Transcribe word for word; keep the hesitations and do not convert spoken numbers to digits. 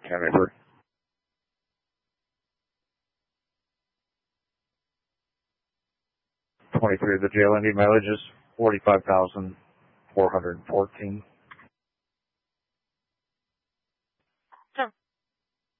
County Three. Twenty-three of the jail Indy mileage is forty-five thousand four hundred fourteen.